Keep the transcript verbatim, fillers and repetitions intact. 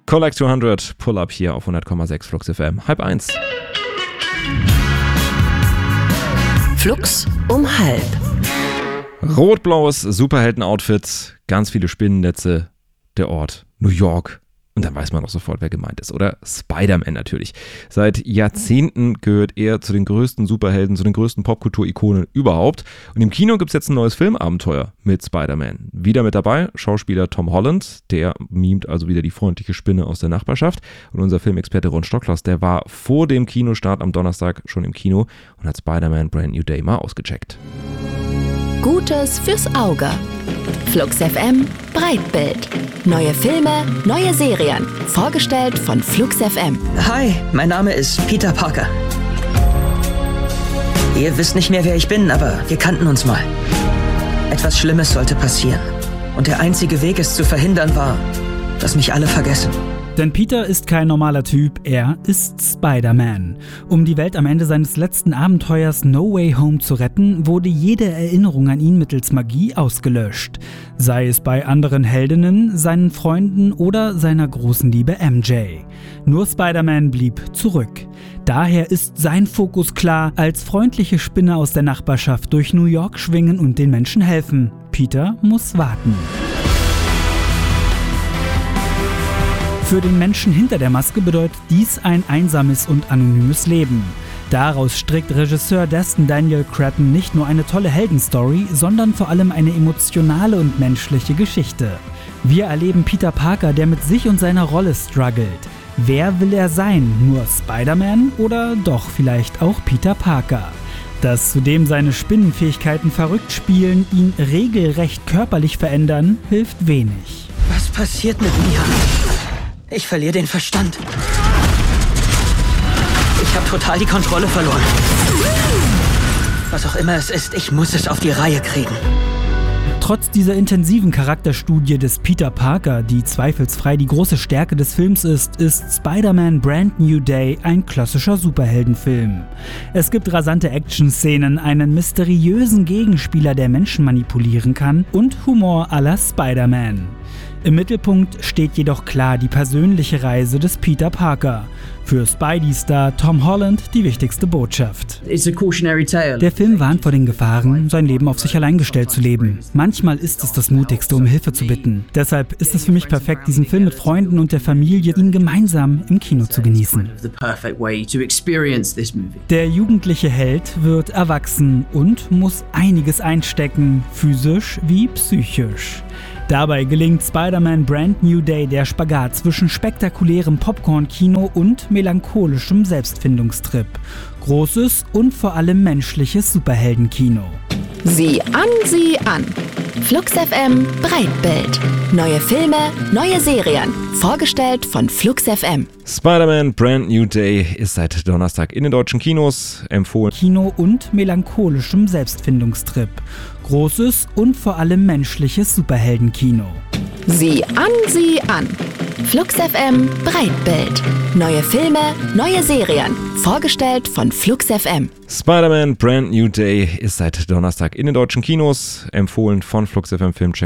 Collect zweihundert, Pull-Up hier auf hundert Komma sechs Flux F M. Halb eins. Flux um halb. Rot-blaues Superhelden-Outfit, ganz viele Spinnennetze, der Ort New York. Und dann weiß man auch sofort, wer gemeint ist. Oder Spider-Man natürlich. Seit Jahrzehnten gehört er zu den größten Superhelden, zu den größten Popkultur-Ikonen überhaupt. Und im Kino gibt es jetzt ein neues Filmabenteuer mit Spider-Man. Wieder mit dabei Schauspieler Tom Holland, der mimt also wieder die freundliche Spinne aus der Nachbarschaft. Und unser Filmexperte Ron Stocklos, der war vor dem Kinostart am Donnerstag schon im Kino und hat Spider-Man Brand New Day mal ausgecheckt. Gutes fürs Auge. Flux F M Breitbild. Neue Filme, neue Serien. Vorgestellt von Flux F M. Hi, mein Name ist Peter Parker. Ihr wisst nicht mehr, wer ich bin, aber wir kannten uns mal. Etwas Schlimmes sollte passieren. Und der einzige Weg, es zu verhindern, war, dass mich alle vergessen. Denn Peter ist kein normaler Typ, er ist Spider-Man. Um die Welt am Ende seines letzten Abenteuers No Way Home zu retten, wurde jede Erinnerung an ihn mittels Magie ausgelöscht. Sei es bei anderen Heldinnen, seinen Freunden oder seiner großen Liebe M J. Nur Spider-Man blieb zurück. Daher ist sein Fokus klar: als freundliche Spinne aus der Nachbarschaft durch New York schwingen und den Menschen helfen. Peter muss warten. Für den Menschen hinter der Maske bedeutet dies ein einsames und anonymes Leben. Daraus strickt Regisseur Destin Daniel Cretton nicht nur eine tolle Heldenstory, sondern vor allem eine emotionale und menschliche Geschichte. Wir erleben Peter Parker, der mit sich und seiner Rolle struggelt. Wer will er sein? Nur Spider-Man oder doch vielleicht auch Peter Parker? Dass zudem seine Spinnenfähigkeiten verrückt spielen, ihn regelrecht körperlich verändern, hilft wenig. Was passiert mit mir? Ich verliere den Verstand. Ich habe total die Kontrolle verloren. Was auch immer es ist, ich muss es auf die Reihe kriegen. Trotz dieser intensiven Charakterstudie des Peter Parker, die zweifelsfrei die große Stärke des Films ist, ist Spider-Man Brand New Day ein klassischer Superheldenfilm. Es gibt rasante Action-Szenen, einen mysteriösen Gegenspieler, der Menschen manipulieren kann, und Humor à la Spider-Man. Im Mittelpunkt steht jedoch klar die persönliche Reise des Peter Parker. Für Spidey-Star Tom Holland die wichtigste Botschaft. Der Film warnt vor den Gefahren, sein Leben auf sich allein gestellt zu leben. Manchmal ist es das Mutigste, um Hilfe zu bitten. Deshalb ist es für mich perfekt, diesen Film mit Freunden und der Familie, ihn gemeinsam im Kino zu genießen. Der jugendliche Held wird erwachsen und muss einiges einstecken, physisch wie psychisch. Dabei gelingt Spider-Man Brand New Day der Spagat zwischen spektakulärem Popcorn-Kino und melancholischem Selbstfindungstrip. Großes und vor allem menschliches Superheldenkino. Sieh an, sieh an. Flux F M Breitbild. Neue Filme, neue Serien. Vorgestellt von Flux F M. Spider-Man Brand New Day ist seit Donnerstag in den deutschen Kinos empfohlen. Kino und melancholischem Selbstfindungstrip. Großes und vor allem menschliches Superheldenkino. Sieh an, sieh an. Flux F M Breitbild. Neue Filme, neue Serien. Vorgestellt von Flux F M. Spider-Man Brand New Day ist seit Donnerstag in den deutschen Kinos empfohlen von Flux F M Filmcheck.